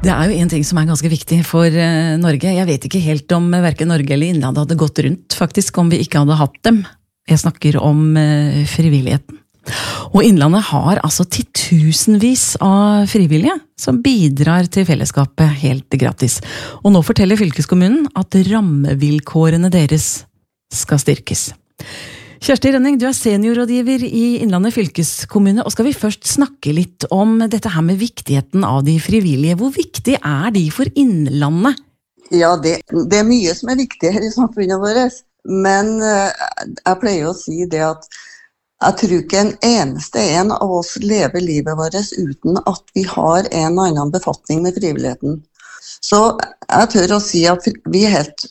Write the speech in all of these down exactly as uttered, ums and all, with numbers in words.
Det er jo en ting som er ganske viktig for Norge. Jeg vet ikke helt om hverken Norge eller Innlandet hadde gått rundt, faktisk, om vi ikke hadde hatt dem. Jeg snakker om frivilligheten. Og Innlandet har altså titusenvis av frivillige som bidrar til fellesskapet helt gratis. Og nå forteller fylkeskommunen at rammevilkårene deres skal styrkes. Kjersti Rønning, du er seniorrådgiver i Innlandet fylkeskommune, og skal vi først snakke litt om dette her med viktigheten av de frivillige. Hvor viktig er de for Innlandet? Ja, det, det er mye som er viktig her i samfunnet vårt, men jeg pleier å si det at jeg tror ikke en eneste en av oss lever livet vårt uten at vi har en annen befatning med frivilligheten. Så jeg tør å si at vi er helt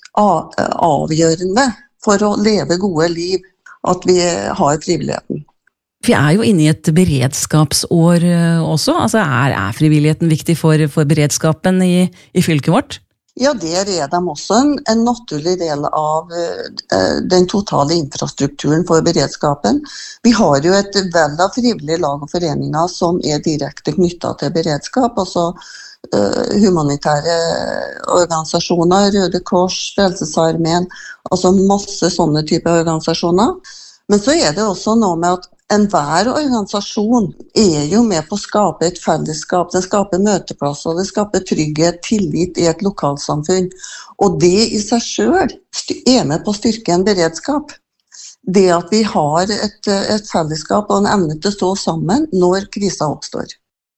avgjørende for å leve gode liv, at vi har frivilligheten. Vi er jo inne i et beredskapsår også. Altså er, er frivilligheten viktig for, for beredskapen i, i fylket vårt? Ja, der er de også en, en naturlig del av uh, den totale infrastrukturen for beredskapen. Vi har jo et veld av frivillige lag og foreninger som er direkte knyttet til beredskap, altså uh, humanitære organisasjoner, Røde Kors, Frelsesarmeen, altså masse sånne typer organisasjoner. Men så er det også noe med at enhver organisasjon er jo med på å skape et fellesskap, det skaper møteplasser, det skaper trygghet, tillit i et lokalsamfunn. Og det i seg selv er med på å styrke en beredskap. Det at vi har et, et fellesskap og en evne til å stå sammen når krisen oppstår.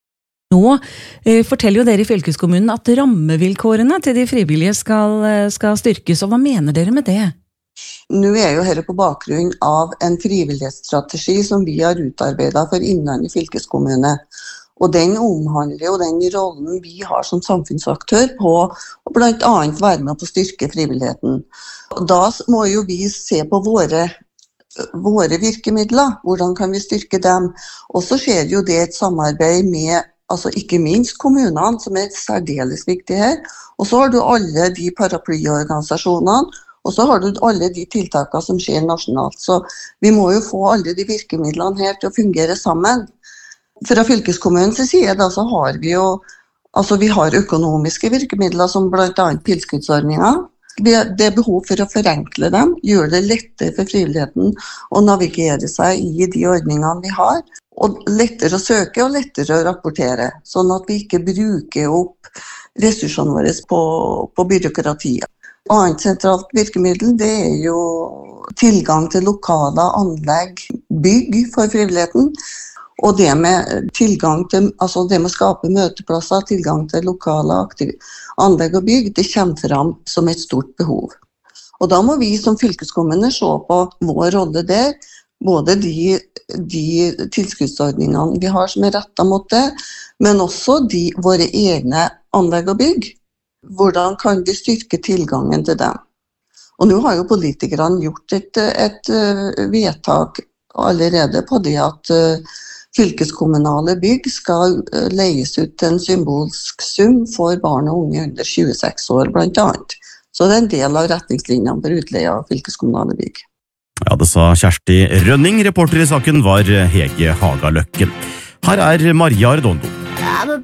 Nå eh, forteller jo dere i fylkeskommunen at rammevilkårene til de frivillige skal, skal styrkes, og hva mener dere med det? Nå er jo dette på bakgrunn av en frivillighetsstrategi som vi har utarbeidet for Innlandet fylkeskommune. Og den omhandler jo den rollen vi har som samfunnsaktør på å blant annet være med på å styrke frivilligheten. Og da må jo vi se på våre, våre virkemidler, hvordan kan vi styrke dem. Og så skjer jo det et samarbeid med altså ikke minst kommunene, som er særdeles viktige her. Og så har du alle de paraplyorganisasjonene, og så har du alle de tiltakene som skjer nasjonalt. Så vi må jo få alle de virkemidlene her til å fungere sammen. Fra fylkeskommunens side da, så har vi jo altså vi har økonomiske virkemidler som blant annet tilskuddsordninger. Det er behov for å forenkle dem, gjøre det lettere for frivilligheten å navigere seg i de ordningene vi har. Og lettere å søke og lettere å rapportere, sånn at vi ikke bruker opp ressursene våre på, på byråkratiet. Annet sentralt virkemiddel det er jo tilgang til lokale anlegg, bygg for frivilligheten, og det med tilgang til, altså det med å skape møteplasser, tilgang til lokale aktiv- anlegg og bygg, det kommer fram som et stort behov. Og da må vi som fylkeskommune se på vår rolle der, både de, de tilskuddsordningene vi har som er rettet mot det, men også de, våre egne anlegg og bygg. Hvordan kan vi styrke tilgangen til dem? Og nå har jo politikerne gjort et, et vedtak allerede på det at fylkeskommunale bygg skal leies ut til en symbolsk sum for barn og unge under tjueseks år blant annet. Så det er en del av retningslinjene for utleie av fylkeskommunale bygg. Ja, det sa Kjersti Rønning. Reporter i saken var Hege Hagaløkken. Her er Maria Arredondo. I'm a